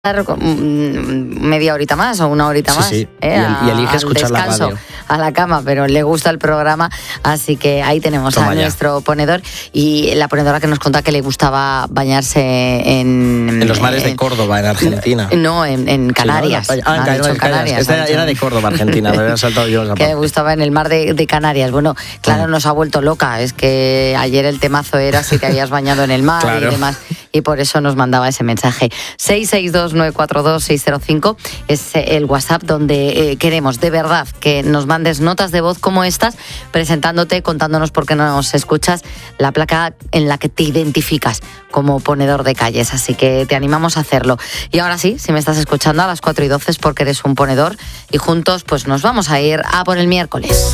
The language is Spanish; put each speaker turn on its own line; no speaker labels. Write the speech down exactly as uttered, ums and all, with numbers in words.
media horita más o una horita
sí,
más
sí.
¿eh?
y, y elige escuchar
descanso,
la radio
a la cama, pero le gusta el programa, así que ahí tenemos
Toma
a
ya.
nuestro ponedor y la ponedora que nos contaba que le gustaba bañarse en
en los mares
en,
de Córdoba, en Argentina.
No, en, en Canarias.
Sí, ¿no? Ah, en Canarias,
dicho Canarias.
Esta era de Córdoba, Argentina, me había saltado yo esa
que le
parte.
gustaba en el mar de, de Canarias. Bueno, claro, nos ha vuelto loca. Es que ayer el temazo era si te habías bañado en el mar
Claro.
y demás. Y por eso nos mandaba ese mensaje. seis seis dos nueve cuatro dos seis cero cinco es el WhatsApp donde eh, queremos de verdad que nos mandes notas de voz como estas, presentándote, contándonos por qué nos escuchas, la placa en la que te identificas como ponedor de calles. Así que te animamos a hacerlo. Y ahora sí, si me estás escuchando a las cuatro y doce es porque eres un ponedor y juntos pues nos vamos a ir a por el miércoles.